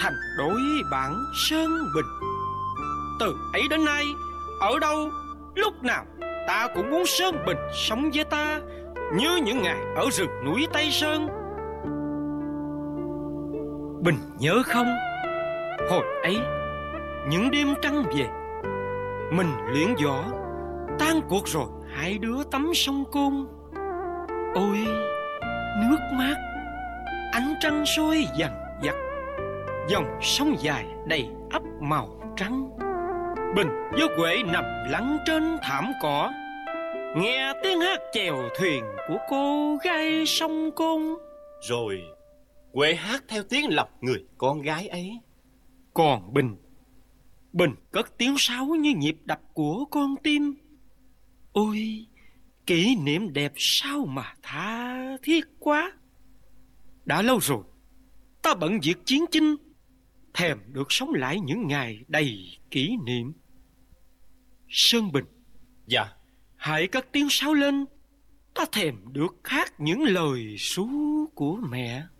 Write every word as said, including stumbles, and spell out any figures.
thành đối bản Sơn Bình. Từ ấy đến nay, ở đâu, lúc nào ta cũng muốn Sơn Bình sống với ta như những ngày ở rừng núi Tây Sơn. Bình nhớ không, hồi ấy những đêm trăng về, mình luyện võ, tan cuộc rồi hai đứa tắm sông Côn. Ôi nước mát, ánh trăng soi dằn vặt, dòng sông dài đầy ắp màu trắng. Bình với Huệ nằm lặng trên thảm cỏ, nghe tiếng hát chèo thuyền của cô gái sông Côn. Rồi Huệ hát theo tiếng lòng người con gái ấy. Còn Bình, Bình cất tiếng sáo như nhịp đập của con tim. Ôi kỷ niệm đẹp sao mà tha thiết quá. Đã lâu rồi ta bận việc chiến chinh, thèm được sống lại những ngày đầy kỷ niệm. Sơn Bình, Dạ. hãy cất tiếng sáo lên, ta thèm được hát những lời ru của mẹ.